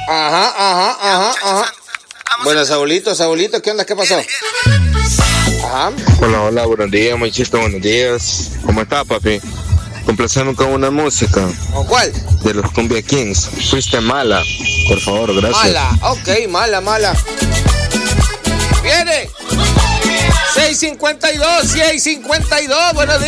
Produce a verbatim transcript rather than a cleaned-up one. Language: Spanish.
Ajá, ajá, ajá, ajá. Bueno, Saulito, Saulito, ¿qué onda? ¿Qué pasó? Ajá. Hola, hola, buenos días, Monchito, buenos días. ¿Cómo estás, papi? Complacemos con una música. ¿Con cuál? De los Cumbia Kings. Fuiste mala, por favor, gracias. Mala, ok, mala, mala. Viene. seis cincuenta y dos, seis cincuenta y dos, buenos días.